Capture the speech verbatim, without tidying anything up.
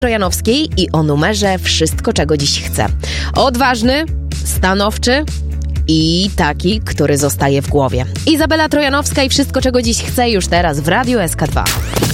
Trojanowskiej i o numerze Wszystko, czego dziś chcę. Odważny, stanowczy i taki, który zostaje w głowie. Izabela Trojanowska i Wszystko, czego dziś chcę już teraz w Radiu S K dwa.